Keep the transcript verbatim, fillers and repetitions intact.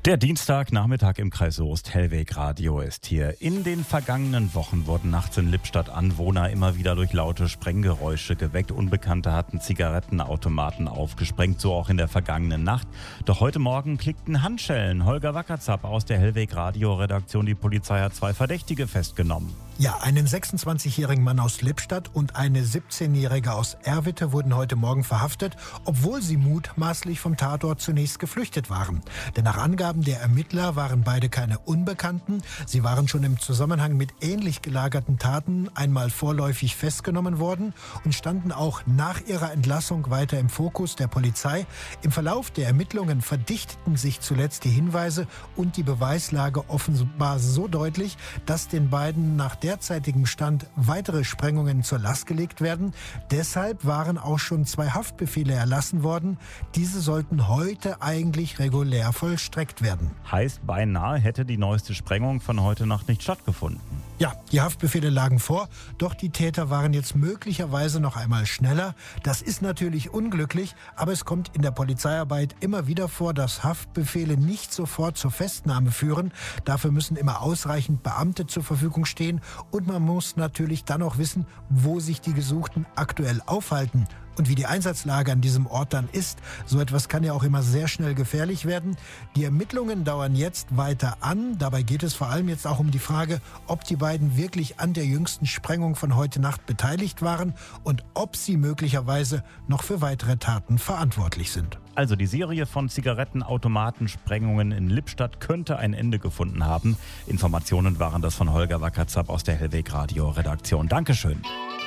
Der Dienstagnachmittag im Kreis Soest, Hellweg Radio ist hier. In den vergangenen Wochen wurden nachts in Lippstadt Anwohner immer wieder durch laute Sprenggeräusche geweckt. Unbekannte hatten Zigarettenautomaten aufgesprengt, so auch in der vergangenen Nacht. Doch heute Morgen klickten Handschellen. Holger Wackerzapp aus der Hellweg Radio Redaktion. Die Polizei hat zwei Verdächtige festgenommen. Ja, einen sechsundzwanzigjährigen Mann aus Lippstadt und eine siebzehnjährige aus Erwitte wurden heute Morgen verhaftet, obwohl sie mutmaßlich vom Tatort zunächst geflüchtet waren. Denn nach Angaben der Ermittler waren beide keine Unbekannten. Sie waren schon im Zusammenhang mit ähnlich gelagerten Taten einmal vorläufig festgenommen worden und standen auch nach ihrer Entlassung weiter im Fokus der Polizei. Im Verlauf der Ermittlungen verdichteten sich zuletzt die Hinweise und die Beweislage offenbar so deutlich, dass den beiden nach derzeitigem Stand weitere Sprengungen zur Last gelegt werden. Deshalb waren auch schon zwei Haftbefehle erlassen worden. Diese sollten heute eigentlich regulär vollstreckt werden. Heißt, beinahe hätte die neueste Sprengung von heute Nacht nicht stattgefunden. Ja, die Haftbefehle lagen vor, doch die Täter waren jetzt möglicherweise noch einmal schneller. Das ist natürlich unglücklich, aber es kommt in der Polizeiarbeit immer wieder vor, dass Haftbefehle nicht sofort zur Festnahme führen. Dafür müssen immer ausreichend Beamte zur Verfügung stehen und man muss natürlich dann auch wissen, wo sich die Gesuchten aktuell aufhalten. Und wie die Einsatzlage an diesem Ort dann ist, so etwas kann ja auch immer sehr schnell gefährlich werden. Die Ermittlungen dauern jetzt weiter an. Dabei geht es vor allem jetzt auch um die Frage, ob die beiden wirklich an der jüngsten Sprengung von heute Nacht beteiligt waren und ob sie möglicherweise noch für weitere Taten verantwortlich sind. Also die Serie von Zigarettenautomatensprengungen in Lippstadt könnte ein Ende gefunden haben. Informationen waren das von Holger Wackerzapp aus der Hellweg Radio Redaktion. Dankeschön.